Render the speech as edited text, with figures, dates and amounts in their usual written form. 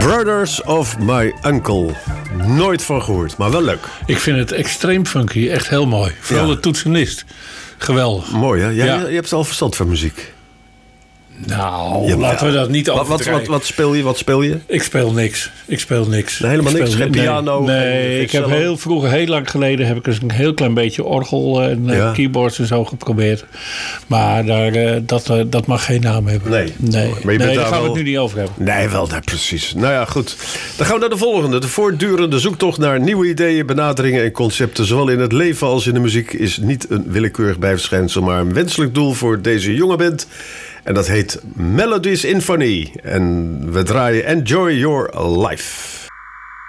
Brothers of My Uncle. Nooit van gehoord, maar wel leuk. Ik vind het extreem funky, echt heel mooi. Vooral de toetsenist. Geweldig. Mooi, hè? Je hebt al verstand van muziek. Nou, laten we dat niet overdrijven. Wat speel je? Ik speel niks. Nee, helemaal niks? Geen piano? Nee, ik heb heel lang geleden heb ik eens een heel klein beetje orgel en keyboards en zo geprobeerd. Maar dat mag geen naam hebben. Nee. Maar daar gaan we het nu niet over hebben. Nee, wel, precies. Nou ja, goed. Dan gaan we naar de volgende. De voortdurende zoektocht naar nieuwe ideeën, benaderingen en concepten, zowel in het leven als in de muziek, is niet een willekeurig bijverschijnsel, maar een wenselijk doel voor deze jonge band. En dat heet Melodies Infinity. En we draaien Enjoy Your Life.